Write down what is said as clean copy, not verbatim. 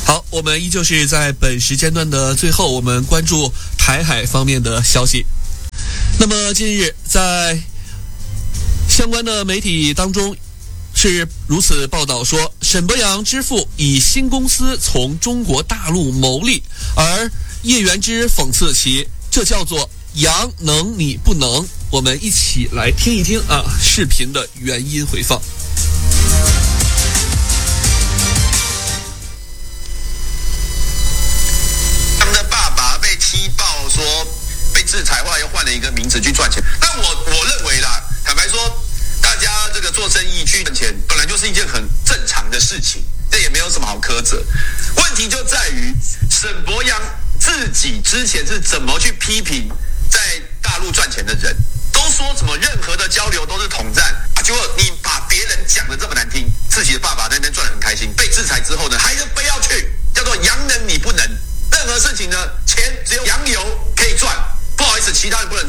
好，我们依旧是在本时间段的最后，我们关注台海方面的消息。那么近日在相关的媒体当中是如此报道说，沈伯洋之父以新公司从中国大陆牟利，而叶元之讽刺其这叫做洋能你不能。我们一起来听一听视频的原音回放。 说被制裁，后来又换了一个名字去赚钱。但我认为啦，坦白说，大家这个做生意去赚钱，本来就是一件很正常的事情，这也没有什么好苛责。问题就在于沈伯洋自己之前是怎么去批评在大陆赚钱的人，都说什么任何的交流都是统战啊，结果你把别人讲的这么难听，自己的爸爸在那边赚得很开心，被制裁之后呢，还是非要去，叫做洋人你不能。任何事情呢，钱只有洋流可以赚，不好意思，其他人不能。